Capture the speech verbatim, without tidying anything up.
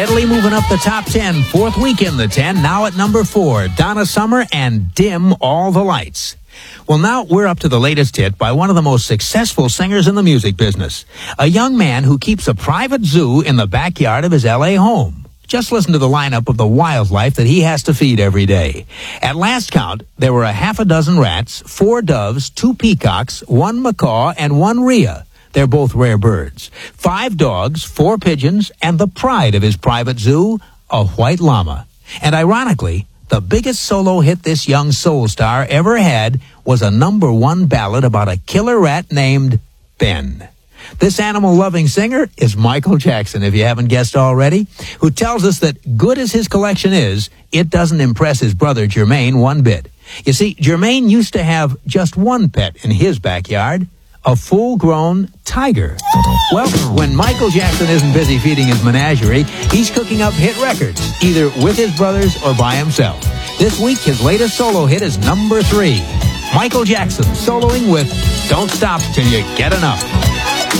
Steadily moving up the top ten, fourth week in the ten, now at number four, Donna Summer and Dim All the Lights. Well, now we're up to the latest hit by one of the most successful singers in the music business, a young man who keeps a private zoo in the backyard of his L A home. Just listen to the lineup of the wildlife that he has to feed every day. At last count, there were a half a dozen rats, four doves, two peacocks, one macaw, and one rhea. They're both rare birds. Five dogs, four pigeons, and the pride of his private zoo, a white llama. And ironically, the biggest solo hit this young soul star ever had was a number one ballad about a killer rat named Ben. This animal-loving singer is Michael Jackson, if you haven't guessed already, who tells us that good as his collection is, it doesn't impress his brother Jermaine one bit. You see, Jermaine used to have just one pet in his backyard, a full-grown tiger. Well, when Michael Jackson isn't busy feeding his menagerie, he's cooking up hit records, either with his brothers or by himself. This week, his latest solo hit is number three. Michael Jackson soloing with Don't Stop Till You Get Enough.